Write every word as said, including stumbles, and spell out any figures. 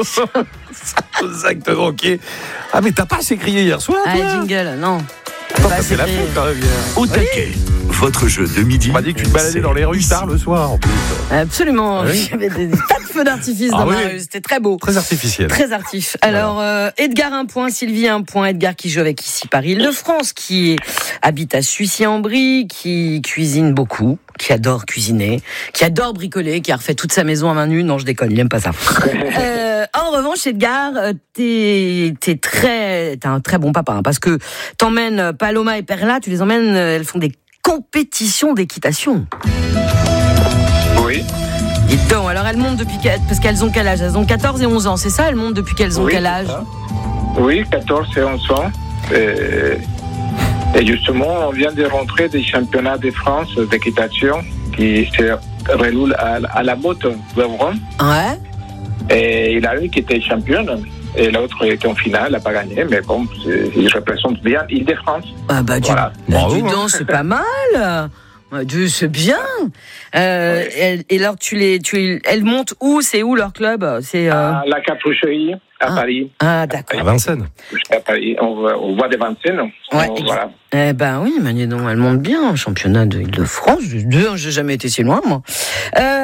Exactement, ok. Ah, mais t'as pas assez crié hier soir, toi? Ah, jingle, non. Oh, t'as fait la fête quand même hier. Au taquet, votre jeu de midi. On m'a dit que tu te baladais dans les rues tard le soir en plus. Absolument. Oui. Il y avait des, des tas de feux d'artifice Ah dans oui. ma rue. C'était très beau. Très artificiel. Très artif. Alors, euh, Edgar un point, Sylvie un point. Edgar qui joue avec ici par Île-de-France, qui habite à Sucy-en-Brie, qui cuisine beaucoup, qui adore cuisiner, qui adore bricoler, qui a refait toute sa maison à main nue. Non, je déconne, il aime pas ça. euh, en revanche, Edgar, t'es, t'es très, t'es un très bon papa, hein, parce que t'emmènes Paloma et Perla, tu les emmènes, elles font des compétitions d'équitation. Oui. Dites donc, alors elles montent depuis qu'elles, parce qu'elles ont quel âge? Elles ont quatorze et onze ans, c'est ça? Elles montent depuis qu'elles ont Oui, quel c'est âge? ça. Oui, quatorze et onze ans. Et, et justement, on vient de rentrer des championnats de France d'équitation qui se déroulent à, à la motte de Rome. Ouais. Et il y a une qui était championne et l'autre était en finale, elle n'a pas gagné, mais bon, il représente bien Île-de-France. Ah bah, Voilà. du, Bravo, du donc, c'est pas mal. Ah, Dieu, c'est bien. Euh, et, et alors, tu les, tu, elles montent où? C'est où leur club? C'est euh... À la Capucherie, à ah. Paris. Ah, d'accord. À Vincennes. À Paris, on, on voit des Vincennes. Ouais. On, voilà. Eh ben oui, mais dis donc, elles montent bien. Championnat de Île-de-France. J'ai jamais été si loin, moi. Euh,